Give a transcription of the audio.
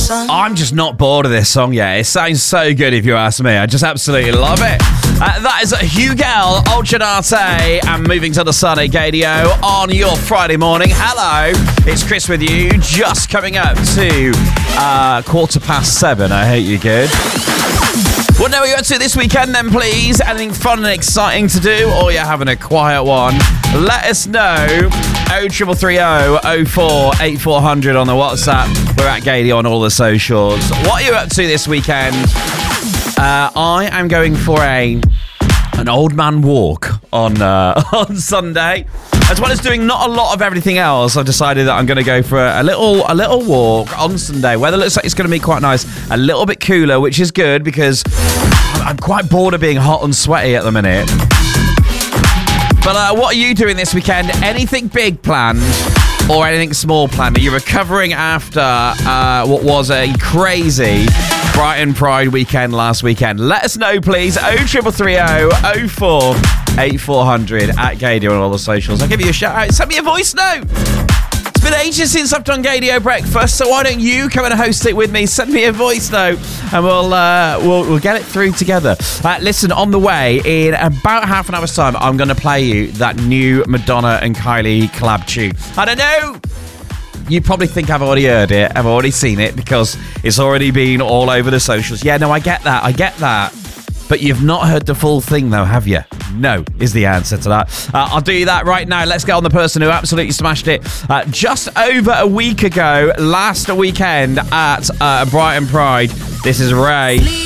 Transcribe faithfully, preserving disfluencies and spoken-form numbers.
I'm just not bored of this song yet. It sounds so good if you ask me. I just absolutely love it. Uh, that is Hugel, Ultranate, and Moving to the Sun at Gadio on your Friday morning. Hello, it's Chris with you, just coming up to uh, quarter past seven. I hope you're good. What are you up to this weekend then, please? Anything fun and exciting to do, or you're having a quiet one? Let us know. oh three three oh oh four eight four hundred on the WhatsApp. We're at Gadio on all the socials. What are you up to this weekend? Uh, I am going for a an old man walk on uh, on Sunday. As well as doing not a lot of everything else, I've decided that I'm going to go for a, a little a little walk on Sunday. Weather looks like it's going to be quite nice. A little bit cooler, which is good because I'm quite bored of being hot and sweaty at the minute. But uh, what are you doing this weekend? Anything big planned or anything small planned? Are you recovering after uh, what was a crazy Brighton Pride weekend last weekend? Let us know, please. oh three three oh oh four eight four hundred at Gadio on all the socials. I'll give you a shout out. Send me a voice note. It's been ages since I've done Gadio Breakfast, so why don't you come and host it with me? Send me a voice note, and we'll uh, we'll, we'll get it through together. Uh, listen, on the way, in about half an hour's time, I'm going to play you that new Madonna and Kylie collab tune. I don't know. You probably think I've already heard it. I've already seen it because it's already been all over the socials. Yeah, no, I get that. I get that. But you've not heard the full thing, though, have you? No, is the answer to that. Uh, I'll do that right now. Let's get on the person who absolutely smashed it uh, just over a week ago, last weekend at uh, Brighton Pride. This is Ray.